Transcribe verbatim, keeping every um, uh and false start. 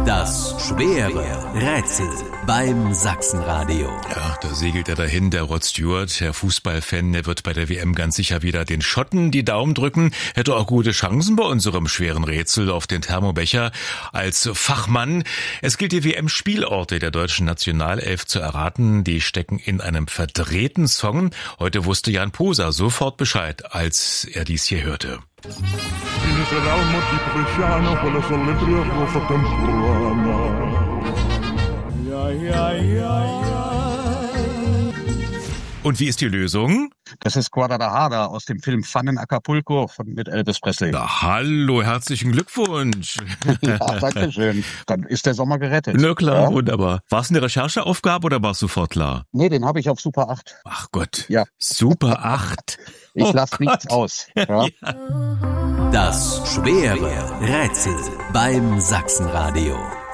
Das schwere Rätsel beim Sachsenradio. Ja, da segelt er dahin, der Rod Stewart, der Fußballfan, der wird bei der W M ganz sicher wieder den Schotten die Daumen drücken, hätte auch gute Chancen bei unserem schweren Rätsel auf den Thermobecher als Fachmann. Es gilt, die W M-Spielorte der deutschen Nationalelf zu erraten, die stecken in einem verdrehten Song. Heute wusste Jan Poser sofort Bescheid, als er dies hier hörte. Ja, ja, ja, ja. Und wie ist die Lösung? Das ist Guadalajara aus dem Film Fun in Acapulco von, mit Elvis Presley. Na, hallo, herzlichen Glückwunsch. Ja, danke schön. Dann ist der Sommer gerettet. Na klar, ja? Wunderbar. War es eine Rechercheaufgabe oder war es sofort klar? Nee, den habe ich auf Super acht. Ach Gott. Ja. Super acht. Ich Oh lasse nichts Gott. aus. Ja? Das schwere Rätsel beim Sachsenradio.